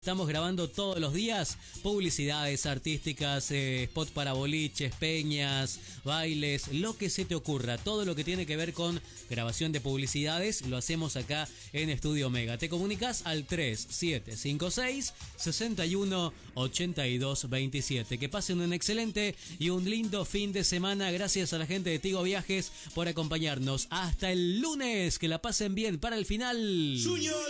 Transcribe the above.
Estamos grabando todos los días publicidades artísticas, spot para boliches, peñas, bailes, lo que se te ocurra. Todo lo que tiene que ver con grabación de publicidades lo hacemos acá en Estudio Mega. Te comunicas al 3756-618227. Que pasen un excelente y un lindo fin de semana. Gracias a la gente de Tigo Viajes por acompañarnos. Hasta el lunes. Que la pasen bien para el final. Junior.